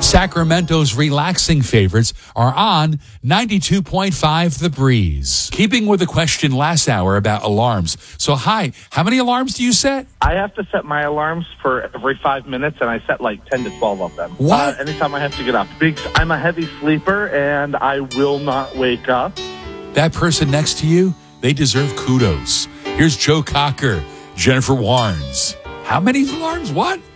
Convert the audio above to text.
Sacramento's relaxing favorites are on 92.5 The Breeze. Keeping with the question last hour about alarms. So, hi, how many alarms do you set? I have to set my alarms for every 5 minutes, and I set like 10 to 12 of them. What? Anytime I have to get up. Because I'm a heavy sleeper, and I will not wake up. That person next to you, they deserve kudos. Here's Joe Cocker, Jennifer Warnes. How many alarms? What?